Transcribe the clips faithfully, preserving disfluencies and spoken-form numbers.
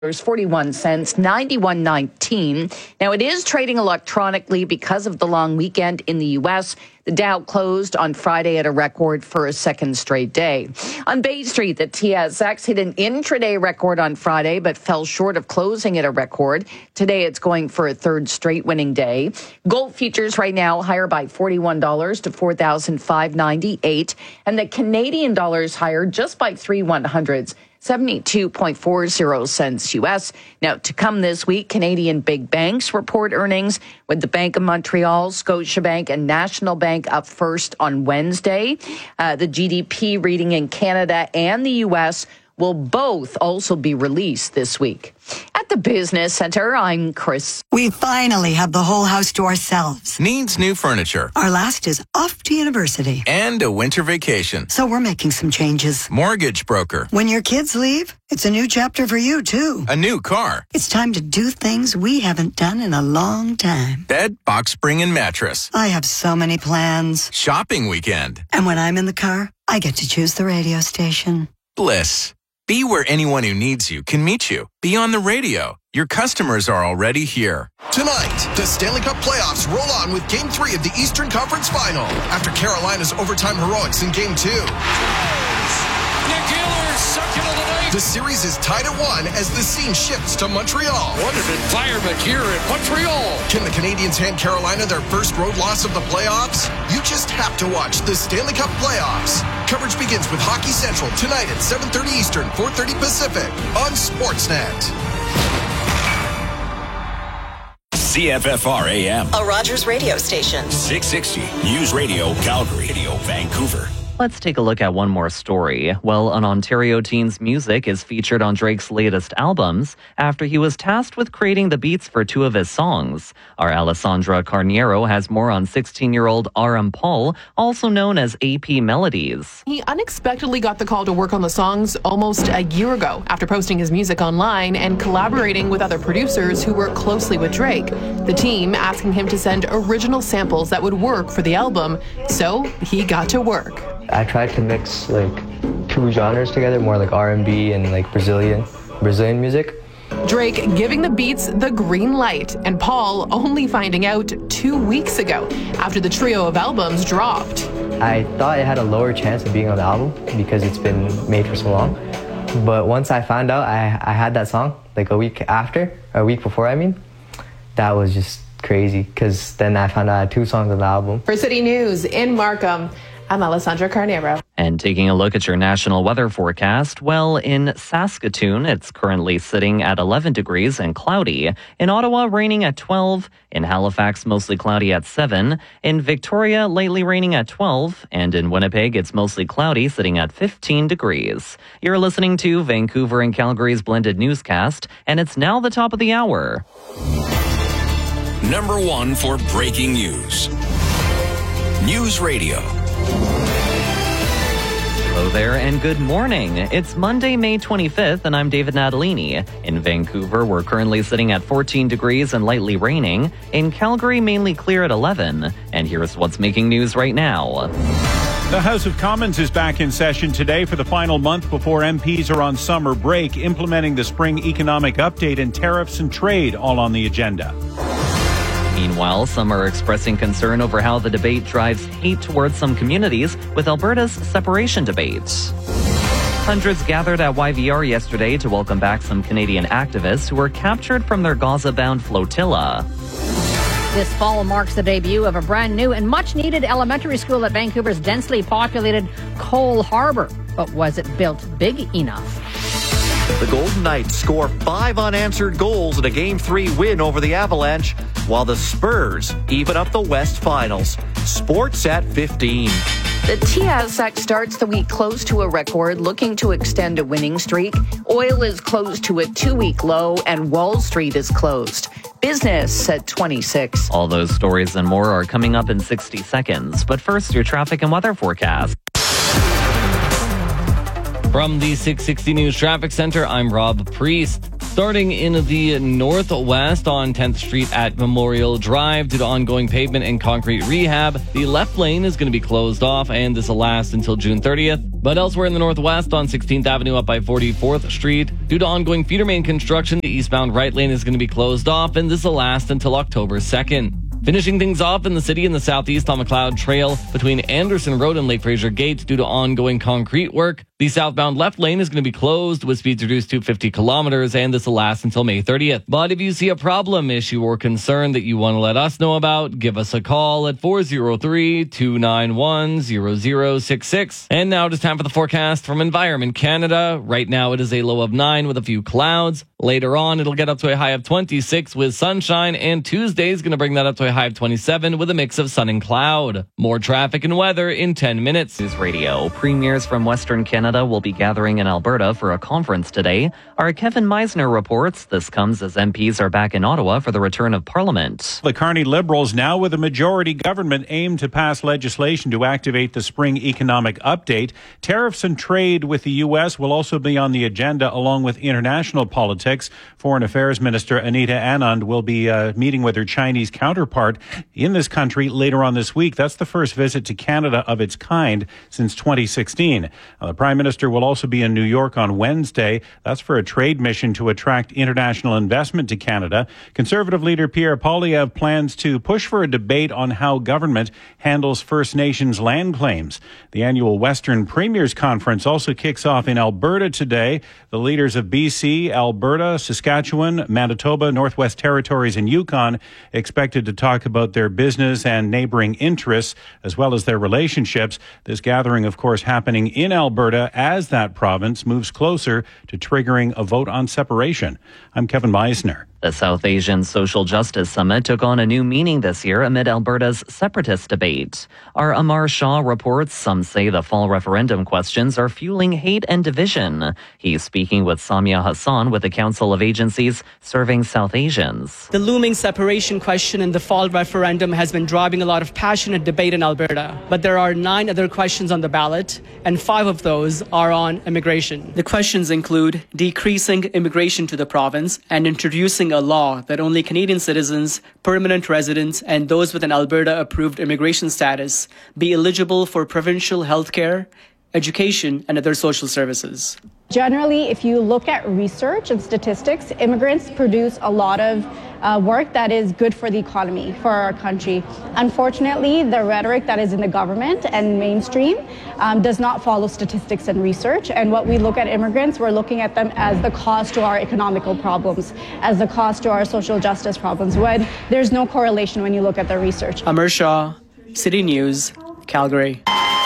forty-one cents, ninety-one nineteen. Now, it is trading electronically because of the long weekend in the U S. The Dow closed on Friday at a record for a second straight day. On Bay Street, the T S X hit an intraday record on Friday, but fell short of closing at a record. Today, it's going for a third straight winning day. Gold futures right now higher by forty-one dollars to four thousand five hundred ninety-eight dollars. And the Canadian dollar is higher just by three one hundredths. seventy-two point four zero cents U S. Now, to come this week, Canadian big banks report earnings, with the Bank of Montreal, Scotiabank, and National Bank up first on Wednesday. Uh, the G D P reading in Canada and the U S will both also be released this week. At the Business Center, I'm Chris. We finally have the whole house to ourselves. Needs new furniture. Our last is off to university. And a winter vacation. So we're making some changes. Mortgage broker. When your kids leave, it's a new chapter for you, too. A new car. It's time to do things we haven't done in a long time. Bed, box spring, and mattress. I have so many plans. Shopping weekend. And when I'm in the car, I get to choose the radio station. Bliss. Be where anyone who needs you can meet you. Be on the radio. Your customers are already here. Tonight, the Stanley Cup playoffs roll on with Game three of the Eastern Conference Final after Carolina's overtime heroics in Game two. The series is tied at one as the scene shifts to Montreal. What an environment here in Montreal. Can the Canadiens hand Carolina their first road loss of the playoffs? You just have to watch the Stanley Cup playoffs. Coverage begins with Hockey Central tonight at seven thirty Eastern, four thirty Pacific on Sportsnet. C F F R A M. A Rogers radio station. six sixty News Radio Calgary, Radio Vancouver. Let's take a look at one more story. Well, an Ontario teen's music is featured on Drake's latest albums after he was tasked with creating the beats for two of his songs. Our Alessandra Carniero has more on sixteen-year-old Aram Paul, also known as A P Melodies. He unexpectedly got the call to work on the songs almost a year ago after posting his music online and collaborating with other producers who work closely with Drake. The team asking him to send original samples that would work for the album, so he got to work. I tried to mix like two genres together, more like R and B and like Brazilian Brazilian music. Drake giving the beats the green light, and Paul only finding out two weeks ago after the trio of albums dropped. I thought it had a lower chance of being on the album because it's been made for so long. But once I found out I, I had that song, like a week after, a week before I mean, that was just crazy because then I found out I had two songs on the album. For City News in Markham, I'm Alessandra Carnero. And taking a look at your national weather forecast, well, in Saskatoon, it's currently sitting at eleven degrees and cloudy. In Ottawa, raining at twelve. In Halifax, mostly cloudy at seven. In Victoria, lightly raining at twelve. And in Winnipeg, it's mostly cloudy, sitting at fifteen degrees. You're listening to Vancouver and Calgary's blended newscast, and it's now the top of the hour. Number one for breaking news. News Radio. Hello there and good morning. It's Monday, May twenty-fifth, and I'm David Natalini. In Vancouver, we're currently sitting at fourteen degrees and lightly raining. In Calgary, mainly clear at eleven. And here's what's making news right now. The House of Commons is back in session today for the final month before M Ps are on summer break, implementing the spring economic update and tariffs and trade all on the agenda. Meanwhile, some are expressing concern over how the debate drives hate towards some communities with Alberta's separation debates. Hundreds gathered at Y V R yesterday to welcome back some Canadian activists who were captured from their Gaza-bound flotilla. This fall marks the debut of a brand new and much-needed elementary school at Vancouver's densely populated Cole Harbour. But was it built big enough? The Golden Knights score five unanswered goals in a Game three win over the Avalanche, while the Spurs even up the West Finals. Sports at fifteen. The T S X starts the week close to a record, looking to extend a winning streak. Oil is close to a two-week low, and Wall Street is closed. Business at twenty-six. All those stories and more are coming up in sixty seconds. But first, your traffic and weather forecast. From the six sixty News Traffic Center, I'm Rob Priest. Starting in the northwest on tenth Street at Memorial Drive due to ongoing pavement and concrete rehab, the left lane is going to be closed off, and this will last until June thirtieth. But elsewhere in the northwest on sixteenth Avenue up by forty-fourth Street, due to ongoing feeder main construction, the eastbound right lane is going to be closed off, and this will last until October second. Finishing things off in the city in the southeast on McLeod Trail between Anderson Road and Lake Fraser Gate due to ongoing concrete work. The southbound left lane is going to be closed with speeds reduced to fifty kilometers, and this will last until May thirtieth. But if you see a problem, issue, or concern that you want to let us know about, give us a call at four oh three, two nine one, zero zero six six. And now it is time for the forecast from Environment Canada. Right now it is a low of nine with a few clouds. Later on, it'll get up to a high of twenty-six with sunshine, and Tuesday is going to bring that up to a high of twenty-seven with a mix of sun and cloud. More traffic and weather in ten minutes. News Radio. Premiers from Western Canada will be gathering in Alberta for a conference today. Our Kevin Meisner reports this comes as M Ps are back in Ottawa for the return of Parliament. The Carney Liberals, now with a majority government, aim to pass legislation to activate the spring economic update. Tariffs and trade with the U S will also be on the agenda, along with international politics. Foreign Affairs Minister Anita Anand will be uh, meeting with her Chinese counterpart in this country later on this week. That's the first visit to Canada of its kind since twenty sixteen. Uh, the Prime Minister will also be in New York on Wednesday. That's for a trade mission to attract international investment to Canada. Conservative leader Pierre Poilievre plans to push for a debate on how government handles First Nations land claims. The annual Western Premiers Conference also kicks off in Alberta today. The leaders of B C, Alberta, Saskatchewan, Manitoba, Northwest Territories, and Yukon expected to talk about their business and neighboring interests, as well as their relationships. This gathering, of course, happening in Alberta as that province moves closer to triggering a vote on separation. I'm Kevin Meisner. The South Asian Social Justice Summit took on a new meaning this year amid Alberta's separatist debate. Our Amar Shah reports some say the fall referendum questions are fueling hate and division. He's speaking with Samia Hassan with the Council of Agencies Serving South Asians. The looming separation question in the fall referendum has been driving a lot of passionate debate in Alberta. But there are nine other questions on the ballot, and five of those are on immigration. The questions include decreasing immigration to the province and introducing a law that only Canadian citizens, permanent residents, and those with an Alberta-approved immigration status be eligible for provincial health care, education, and other social services. Generally, if you look at research and statistics, immigrants produce a lot of uh, work that is good for the economy, for our country. Unfortunately, the rhetoric that is in the government and mainstream um, does not follow statistics and research. And what we look at immigrants, we're looking at them as the cost to our economical problems, as the cost to our social justice problems, when there's no correlation when you look at the research. Amar Shah, City News, Calgary.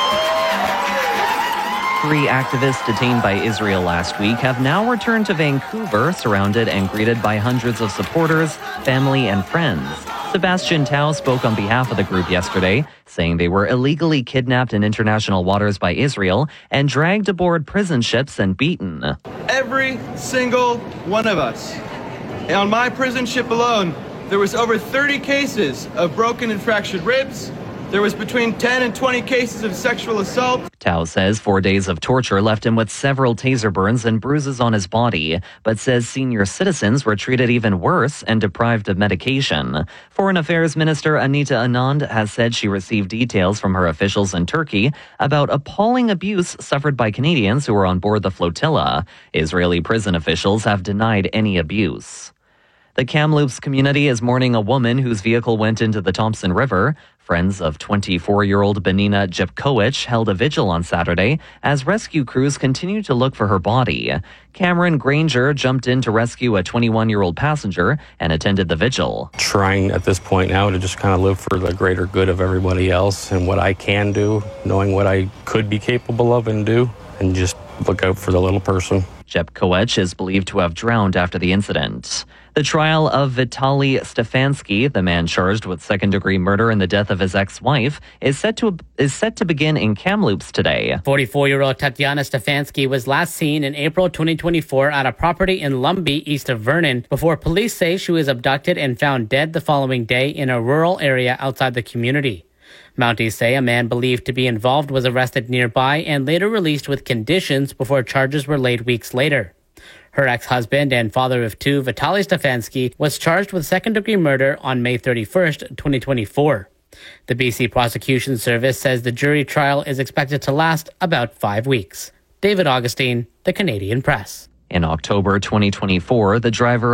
Three activists detained by Israel last week have now returned to Vancouver, surrounded and greeted by hundreds of supporters, family, and friends. Sebastian Tao spoke on behalf of the group yesterday, saying they were illegally kidnapped in international waters by Israel and dragged aboard prison ships and beaten. Every single one of us. And on my prison ship alone, there was over thirty cases of broken and fractured ribs. There was between ten and twenty cases of sexual assault. Tao says four days of torture left him with several taser burns and bruises on his body, but says senior citizens were treated even worse and deprived of medication. Foreign Affairs Minister Anita Anand has said she received details from her officials in Turkey about appalling abuse suffered by Canadians who were on board the flotilla. Israeli prison officials have denied any abuse. The Kamloops community is mourning a woman whose vehicle went into the Thompson River. Friends of twenty-four-year-old Benina Jepkowicz held a vigil on Saturday as rescue crews continued to look for her body. Cameron Granger jumped in to rescue a twenty-one-year-old passenger and attended the vigil. Trying at this point now to just kind of live for the greater good of everybody else and what I can do, knowing what I could be capable of and do, and just look out for the little person. Jepkowicz is believed to have drowned after the incident. The trial of Vitaly Stefansky, the man charged with second-degree murder in the death of his ex-wife, is set to is set to begin in Kamloops today. forty-four-year-old Tatiana Stefansky was last seen in April twenty twenty-four at a property in Lumbee, east of Vernon, before police say she was abducted and found dead the following day in a rural area outside the community. Mounties say a man believed to be involved was arrested nearby and later released with conditions before charges were laid weeks later. Her ex-husband and father of two, Vitaly Stefanski, was charged with second-degree murder on May thirty-first, twenty twenty-four. The B C Prosecution Service says the jury trial is expected to last about five weeks. David Augustine, The Canadian Press. In October twenty twenty-four, the driver